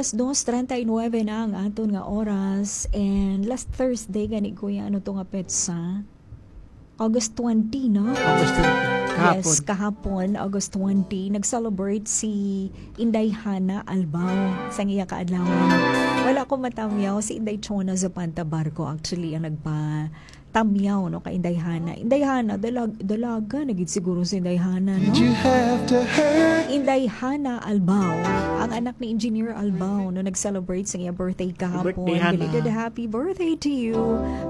2:39 na ang aton nga oras and last Thursday gani kuya ano to nga petsa? August 20, no? August 20, kahapon. Yes, kahapon, August 20, nag-celebrate si Inday Hana Albao sa iya kaadlawan. Wala ko matamyaw si Inday Chona Zapanta Barco actually ang nagpa-tamyaw no kay Inday Hana. Inday Hana dalaga nagid siguro si Inday Hana, no? Inday Hana Albao, ang anak ni Engineer Albao no nag-celebrate sa iya birthday kahapon. Birthday, Hana. Belated happy birthday to you.